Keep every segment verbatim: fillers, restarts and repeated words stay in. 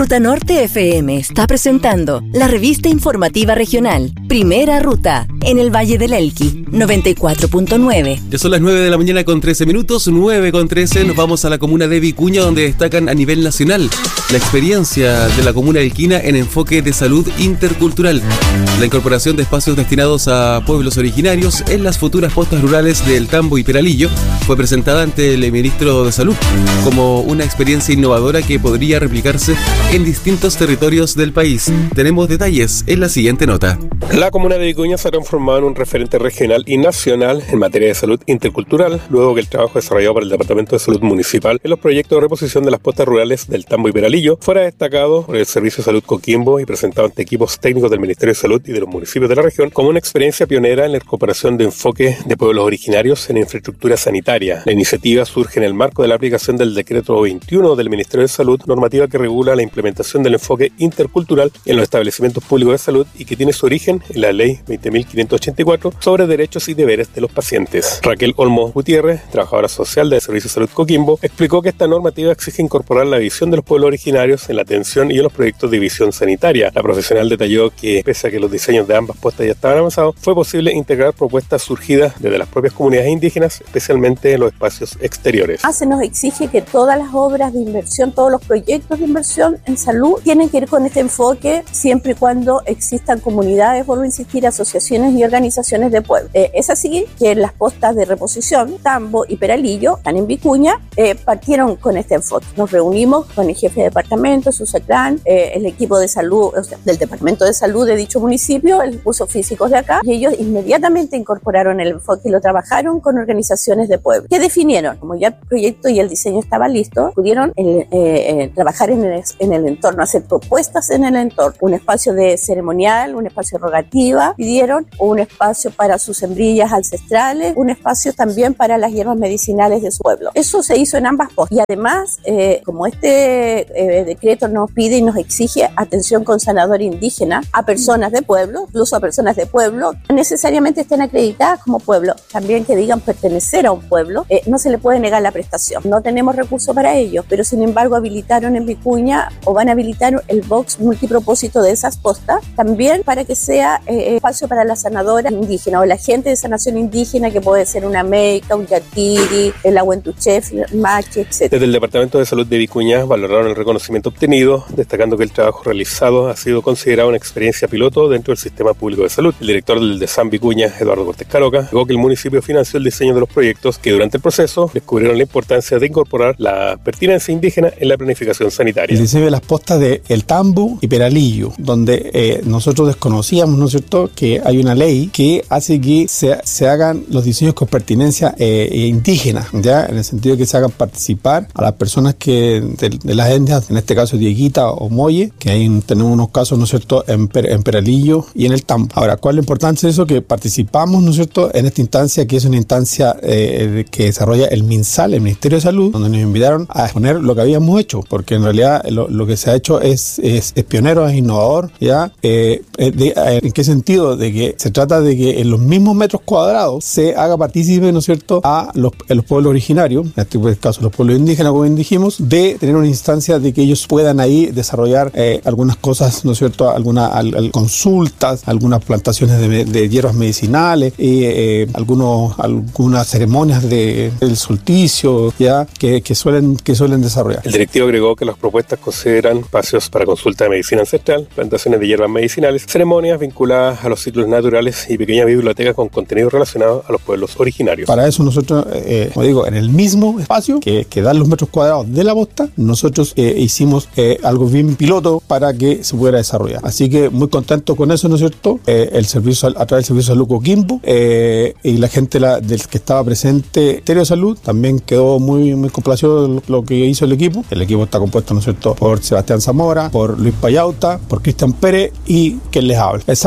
Ruta Norte F M está presentando la revista informativa regional Primera Ruta en el Valle del Elqui, noventa y cuatro punto nueve. Ya son las nueve de la mañana con trece minutos, nueve con trece, nos vamos a la comuna de Vicuña, donde destacan a nivel nacional la experiencia de la comuna elquina en enfoque de salud intercultural, la incorporación de espacios destinados a pueblos originarios en las futuras postas rurales del Tambo y Peralillo fue presentada ante el ministro de Salud como una experiencia innovadora que podría replicarse en distintos territorios del país. Tenemos detalles en la siguiente nota. La comuna de Vicuña se ha transformado en un referente regional y nacional en materia de salud intercultural, luego que el trabajo desarrollado por el Departamento de Salud Municipal en los proyectos de reposición de las postas rurales del Tambo y Peralillo fuera destacado por el Servicio de Salud Coquimbo y presentado ante equipos técnicos del Ministerio de Salud y de los municipios de la región como una experiencia pionera en la incorporación de enfoque de pueblos originarios en infraestructura sanitaria. La iniciativa surge en el marco de la aplicación del Decreto veintiuno del Ministerio de Salud, normativa que regula la implementación del enfoque intercultural en los establecimientos públicos de salud y que tiene su origen en la Ley veinte mil quinientos ochenta y cuatro sobre derechos y deberes de los pacientes. Raquel Olmos Gutiérrez, trabajadora social del Servicio de Salud Coquimbo, explicó que esta normativa exige incorporar la visión de los pueblos originarios en la atención y en los proyectos de visión sanitaria. La profesional detalló que, pese a que los diseños de ambas postas ya estaban avanzados, fue posible integrar propuestas surgidas desde las propias comunidades indígenas, especialmente en los espacios exteriores. Ah, se nos exige que todas las obras de inversión, todos los proyectos de inversión en salud tienen que ir con este enfoque siempre y cuando existan comunidades, vuelvo a insistir, asociaciones y organizaciones de pueblo. Eh, es así que las postas de reposición, Tambo y Peralillo, están en Vicuña, eh, partieron con este enfoque. Nos reunimos con el jefe de departamento, Susacrán, eh, el equipo de salud, o sea, del departamento de salud de dicho municipio, el uso físicos de acá, y ellos inmediatamente incorporaron el enfoque y lo trabajaron con organizaciones de pueblo. ¿Qué definieron? Como ya el proyecto y el diseño estaba listo, pudieron eh, eh, trabajar en el, en el entorno, hacer propuestas en el entorno, un espacio de ceremonial, un espacio de rogativa, pidieron un espacio para sus hembrillas ancestrales, un espacio también para las hierbas medicinales de su pueblo. Eso se hizo en ambas postas. Y además, eh, como este eh, decreto nos pide y nos exige atención con sanador indígena a personas de pueblo, incluso a personas de pueblo, no necesariamente estén acreditadas como pueblo, también que digan pertenecer a un pueblo, eh, no se le puede negar la prestación. No tenemos recursos para ello, pero sin embargo habilitaron en Vicuña o van a habilitar el box multipropósito de esas postas, también para que sea eh, espacio para la sanadora indígena o la gente de sanación indígena, que puede ser una meica, un yatiri, el ahuentuchef, el mache, etcétera. Desde el Departamento de Salud de Vicuña valoraron el reconocimiento obtenido, destacando que el trabajo realizado ha sido considerado una experiencia piloto dentro del sistema público de salud. El director del DESAM Vicuña, Eduardo Cortés Caroca, dijo que el municipio financió el diseño de los proyectos que durante el proceso descubrieron la importancia de incorporar la pertinencia indígena en la planificación sanitaria. El diseño de las postas de El Tambo y Peralillo, donde eh, nosotros desconocíamos, ¿no es cierto?, que hay una ley que hace que se, se hagan los diseños con pertinencia eh, indígena, ya en el sentido de que se hagan participar a las personas que de, de las etnias, en este caso Dieguita o Molle, que ahí tenemos unos casos, ¿no es cierto?, en, per, en Peralillo y en El Tambo. Ahora, ¿cuál es la importancia de eso? Que participamos, ¿no es cierto?, en esta instancia, que es una instancia eh, que desarrolla el MinSal, el Ministerio de Salud, donde nos invitaron a exponer lo que habíamos hecho, porque en realidad lo, lo que se ha hecho es, es, es pionero, es innovador, ¿ya? Eh, de, ¿En qué sentido? De que se trata de que en los mismos metros cuadrados se haga partícipe, ¿no es cierto?, a los, a los pueblos originarios, en este caso los pueblos indígenas, como bien dijimos, de tener una instancia de que ellos puedan ahí desarrollar eh, algunas cosas, ¿no es cierto?, algunas al, al consultas, algunas plantaciones de, de hierbas medicinales, y eh, algunos, algunas ceremonias de, del solsticio, ya, que, que, suelen, que suelen desarrollar. El directivo agregó que las propuestas consideran espacios para consulta de medicina ancestral, plantaciones de hierbas medicinales, ceremonias vinculadas a los ciclos naturales y pequeñas bibliotecas con contenido relacionado a los pueblos originarios. Para eso nosotros, eh, como digo, en el mismo espacio que, que dan los metros cuadrados de la posta, nosotros eh, hicimos eh, algo bien piloto para que se pudiera desarrollar. Así que muy contento con eso, ¿no es cierto? Eh, el servicio, a través del Servicio de Salud Coquimbo eh, y la gente la, del que estaba presente, Ministerio de Salud, también quedó muy, muy complacido lo, lo que hizo el equipo. El equipo está compuesto, ¿no es cierto?, por Sebastián Zamora, por Luis Payauta, por Cristian Pérez y quien les habla. Exacto.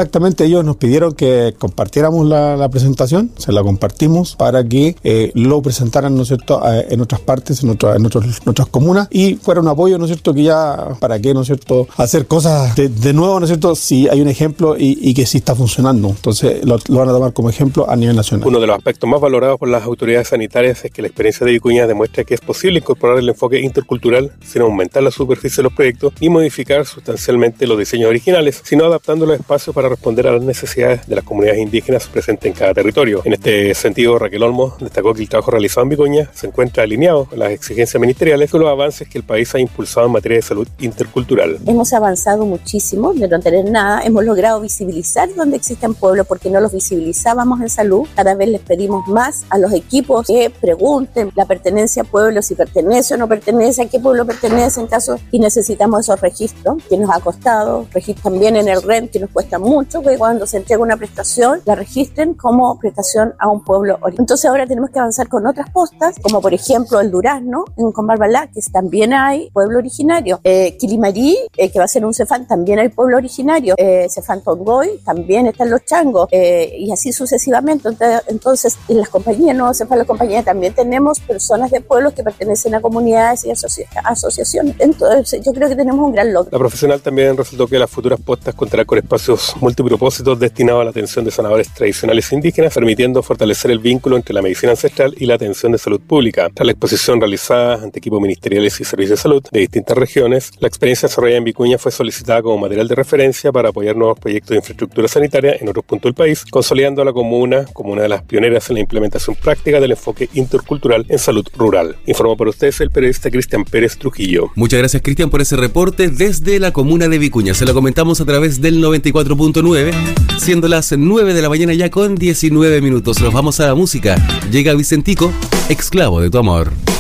exactamente ellos nos pidieron que compartiéramos la, la presentación, se la compartimos para que eh, lo presentaran, ¿no es cierto?, en otras partes, en, otra, en, otros, en otras comunas, y fuera un apoyo, ¿no es cierto?, que ya, ¿para qué, no es cierto?, hacer cosas de, de nuevo, ¿no es cierto?, si hay un ejemplo y, y que sí está funcionando. Entonces lo, lo van a tomar como ejemplo a nivel nacional. Uno de los aspectos más valorados por las autoridades sanitarias es que la experiencia de Vicuña demuestra que es posible incorporar el enfoque intercultural sin aumentar la superficie de los proyectos y modificar sustancialmente los diseños originales, sino adaptando los espacios para responder a las necesidades de las comunidades indígenas presentes en cada territorio. En este sentido, Raquel Olmos destacó que el trabajo realizado en Vicuña se encuentra alineado con las exigencias ministeriales con los avances que el país ha impulsado en materia de salud intercultural. Hemos avanzado muchísimo, de no tener nada, hemos logrado visibilizar donde existen pueblos porque no los visibilizábamos en salud. Cada vez les pedimos más a los equipos que pregunten la pertenencia a pueblo, si pertenece o no pertenece, a qué pueblo pertenece, en caso que necesitamos esos registros, que nos ha costado, registran también en el R E M, que nos cuesta mucho, que cuando se entrega una prestación, la registren como prestación a un pueblo originario. Entonces ahora tenemos que avanzar con otras postas, como por ejemplo el Durazno, en Combarbalá, que también hay pueblo originario. Eh, Quilimarí, eh, que va a ser un Cefán, también hay pueblo originario. Eh, Cefán Tongoy, también están los changos, eh, y así sucesivamente. Entonces, entonces en las compañías, no Cefán, las compañías también tenemos personas de pueblos que pertenecen a comunidades y asoci- asociaciones. Entonces yo creo que tenemos un gran logro. La profesional también resultó que las futuras postas contarán con espacios multipropósitos destinados a la atención de sanadores tradicionales indígenas, permitiendo fortalecer el vínculo entre la medicina ancestral y la atención de salud pública. Tras la exposición realizada ante equipos ministeriales y servicios de salud de distintas regiones, la experiencia desarrollada en Vicuña fue solicitada como material de referencia para apoyar nuevos proyectos de infraestructura sanitaria en otros puntos del país, consolidando a la comuna como una de las pioneras en la implementación práctica del enfoque intercultural en salud rural. Informó para ustedes el periodista Cristian Pérez Trujillo. Muchas gracias, Cristian, por ese reporte desde la comuna de Vicuña. Se lo comentamos a través del noventa y cuatro punto nueve, siendo las nueve de la mañana ya con diecinueve minutos. Nos vamos a la música. Llega Vicentico, esclavo de tu amor.